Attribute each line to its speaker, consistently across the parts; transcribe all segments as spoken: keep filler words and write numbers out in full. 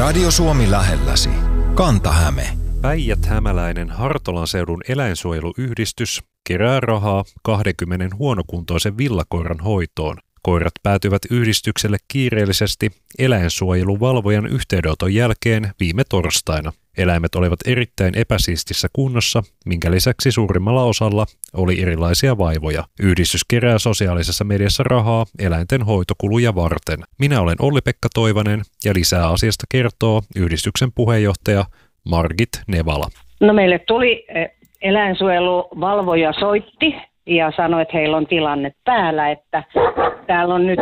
Speaker 1: Radio Suomi lähelläsi. Kanta-Häme.
Speaker 2: Päijät-hämäläinen Hartolan seudun eläinsuojeluyhdistys kerää rahaa kaksikymmentä huonokuntoisen villakoiran hoitoon. Koirat päätyvät yhdistykselle kiireellisesti eläinsuojeluvalvojan yhteydenoton jälkeen viime torstaina. Eläimet olivat erittäin epäsiistissä kunnossa, minkä lisäksi suurimmalla osalla oli erilaisia vaivoja. Yhdistys kerää sosiaalisessa mediassa rahaa eläinten hoitokuluja varten. Minä olen Olli-Pekka Toivanen ja lisää asiasta kertoo yhdistyksen puheenjohtaja Margit Nevala.
Speaker 3: No meille tuli eläinsuojeluvalvoja soitti ja sanoi, että heillä on tilanne päällä, että täällä on nyt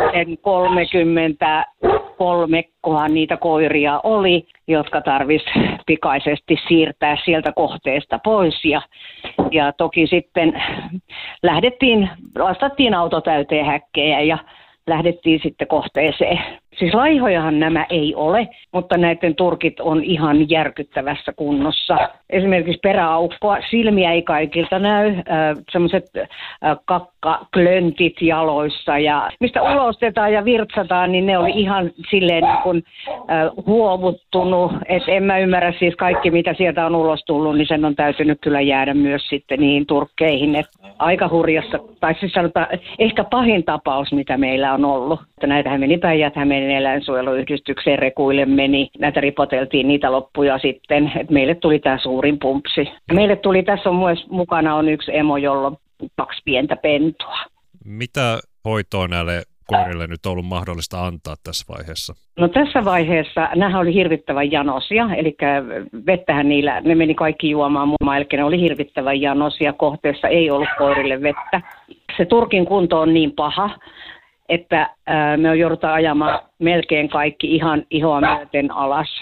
Speaker 3: kolmekymmentäkolme kohan niitä koiria oli, jotka tarvisi pikaisesti siirtää sieltä kohteesta pois. Ja, ja toki sitten lähdettiin, lastattiin auto täyteen häkkejä ja lähdettiin sitten kohteeseen. Siis laihojahan nämä ei ole, mutta näiden turkit on ihan järkyttävässä kunnossa. Esimerkiksi peräaukkoa, silmiä ei kaikilta näy, äh, semmoiset äh, kakkaklöntit jaloissa ja mistä ulostetaan ja virtsataan, niin ne oli ihan silleen niin kuin äh, huovuttunut. Et en mä ymmärrä siis kaikki, mitä sieltä on ulos tullut, niin sen on täytynyt kyllä jäädä myös sitten niihin turkkeihin. Et aika hurjassa, tai siis sanotaan, ehkä pahin tapaus, mitä meillä on ollut. Näitähän meni Päijät-Hämeen eläinsuojeluyhdistykseen rekuille meni. Näitä ripoteltiin niitä loppuja sitten, että meille tuli tämä suurin pumpsi. Meille tuli, tässä on myös mukana on yksi emo, jolla on kaksi pientä pentua.
Speaker 2: Mitä hoitoa näille koirille nyt on ollut mahdollista antaa tässä vaiheessa?
Speaker 3: No tässä vaiheessa nämä oli hirvittävän janosia, eli vettähän niillä, ne meni kaikki juomaan muun eli ne oli hirvittävän janosia. Kohteessa ei ollut koirille vettä. Se turkin kunto on niin paha, että ää, me joudutaan ajamaan melkein kaikki ihan ihoa myöten alas.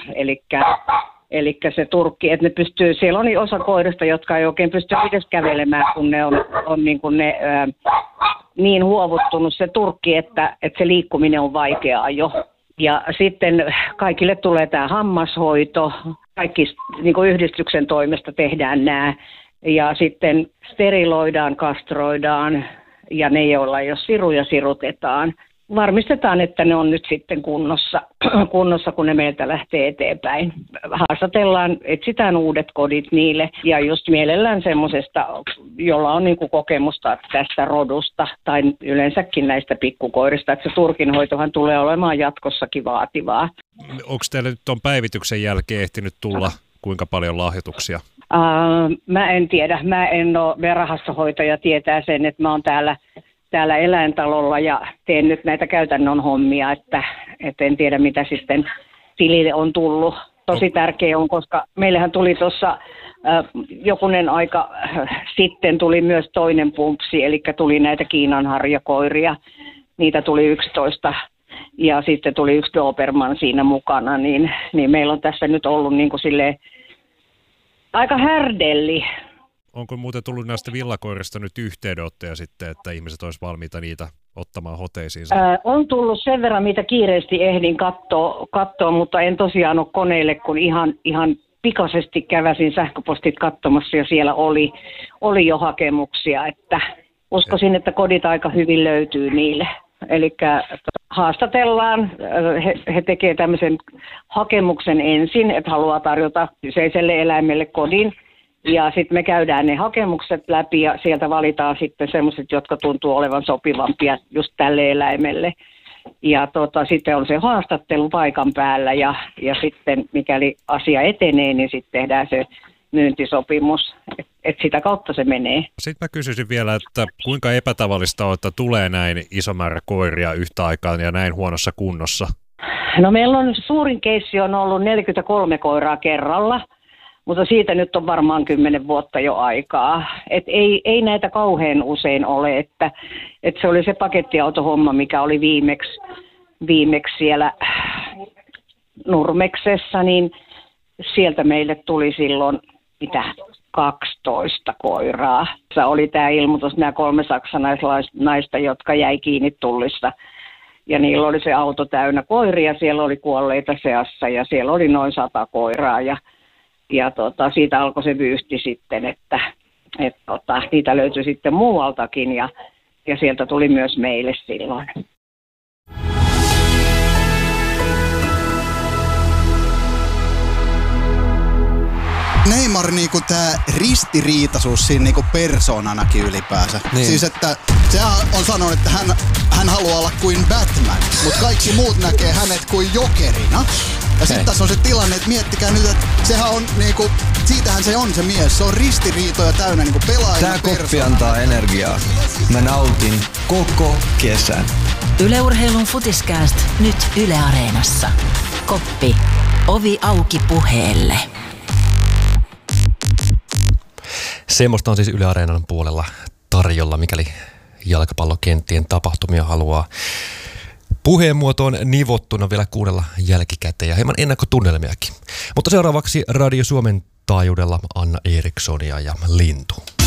Speaker 3: Eli se turkki, että ne pystyy, siellä on osa koirista, jotka ei oikein pysty edes kävelemään, kun ne on, on niin, kuin ne, ää, niin huovuttunut se turkki, että, että se liikkuminen on vaikeaa jo. Ja sitten kaikille tulee tämä hammashoito, kaikki niin kuin yhdistyksen toimesta tehdään nämä. Ja sitten steriloidaan, kastroidaan. Ja ne, joilla ei ole siruja, sirutetaan. Varmistetaan, että ne on nyt sitten kunnossa, kunnossa kun ne meiltä lähtee eteenpäin. Haastatellaan, etsitään uudet kodit niille ja just mielellään semmoisesta, jolla on niin kuin kokemusta tästä rodusta tai yleensäkin näistä pikkukoirista. Että se turkinhoitohan tulee olemaan jatkossakin vaativaa.
Speaker 2: Onko teille nyt tuon päivityksen jälkeen ehtinyt tulla kuinka paljon lahjoituksia?
Speaker 3: Uh, mä en tiedä. Mä en ole rahastohoitaja, tietää sen, että mä oon täällä, täällä eläintalolla ja teen nyt näitä käytännön hommia, että, että en tiedä mitä sitten tilille on tullut. Tosi tärkeä on, koska meillähän tuli tuossa uh, jokunen aika uh, sitten tuli myös toinen pumpsi, eli tuli näitä Kiinan harjakoiria. Niitä tuli yksitoista ja sitten tuli yksi Doberman siinä mukana, niin, niin meillä on tässä nyt ollut niin kuin silleen aika härdelli.
Speaker 2: Onko muuten tullut näistä villakoirista nyt yhteydenottoja sitten, että ihmiset olisi valmiita niitä ottamaan hoteisiinsa?
Speaker 3: Ää, on tullut sen verran, mitä kiireesti ehdin katsoa, katsoa mutta en tosiaan ole koneille, kun ihan, ihan pikaisesti käväsin sähköpostit katsomassa ja siellä oli, oli jo hakemuksia, että uskoisin, että kodit aika hyvin löytyy niille. Eli haastatellaan, he, he tekevät tämmöisen hakemuksen ensin, että haluaa tarjota kyseiselle eläimelle kodin. Ja sitten me käydään ne hakemukset läpi ja sieltä valitaan sitten semmoiset, jotka tuntuu olevan sopivampia just tälle eläimelle. Ja tota, sitten on se haastattelu paikan päällä ja, ja sitten mikäli asia etenee, niin sitten tehdään se myyntisopimus, että et sitä kautta se menee.
Speaker 2: Sitten mä kysyisin vielä, että kuinka epätavallista on, että tulee näin iso määrä koiria yhtä aikaan ja näin huonossa kunnossa?
Speaker 3: No meillä on suurin keissi on ollut neljäkymmentäkolme koiraa kerralla, mutta siitä nyt on varmaan kymmenen vuotta jo aikaa. Et ei, ei näitä kauhean usein ole, että, että se oli se pakettiautohomma, mikä oli viimeksi, viimeksi siellä Nurmeksessa, niin sieltä meille tuli silloin mitä kaksitoista koiraa. Se oli tämä ilmoitus, nämä kolme saksanaista, jotka jäi kiinni tullissa. Ja niillä oli se auto täynnä koiria, siellä oli kuolleita seassa ja siellä oli noin sata koiraa. Ja, ja tota, siitä alkoi se vyyhti sitten, että et, tota, niitä löytyi sitten muualtakin ja, ja sieltä tuli myös meille silloin.
Speaker 4: Neymar niinku tää ristiriitaisuus siinä niinku persoonanakin ylipäänsä. Niin. Siis että sehän on sanonut, että hän, hän haluaa olla kuin Batman, mutta kaikki muut näkee hänet kuin jokerina. Ja sitten tässä on se tilanne, että miettikää nyt, että sehän on niinku, siitähän se on se mies. Se on ristiriitoja täynnä niinku pelaajana.
Speaker 5: Tää koppi antaa energiaa. Mä nautin koko kesän.
Speaker 6: Yle Urheilun Futiskääst nyt Yle Areenassa. Koppi. Ovi auki puheelle.
Speaker 7: Semmoista on siis Yle Areenan puolella tarjolla, mikäli jalkapallokenttien tapahtumia haluaa puheen muotoon nivottuna vielä kuunnella jälkikäteen ja hieman ennakkotunnelmiakin. Mutta seuraavaksi Radio Suomen taajuudella Anna Erikssonia ja Lintu.